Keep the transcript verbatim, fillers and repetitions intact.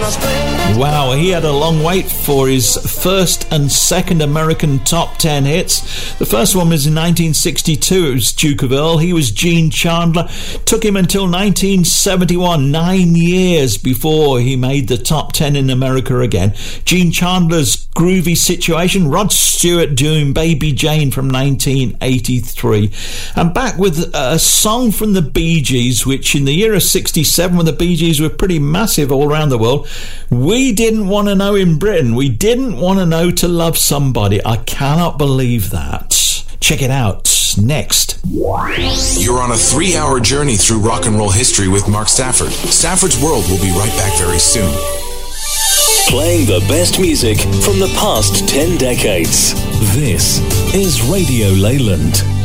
Wow, he had a long wait for his first and second American top ten hits. The first one was in nineteen sixty-two. It was Duke of Earl. He was Gene Chandler. Took him until nineteen seventy-one, nine years before he made the top ten in America again. Gene Chandler's Groovy Situation. Rod Stewart doing Baby Jane from nineteen eighty-three. And back with a song from the Bee Gees, which in the year of sixty-seven, when the Bee Gees were pretty massive all around the world, we didn't want to know in Britain. We didn't want to know to love somebody. I cannot believe that. Check it out next. You're on a three-hour journey through rock and roll history with Mark Stafford. Stafford's World will be right back very soon. Playing the best music from the past ten decades. This is Radio Leyland.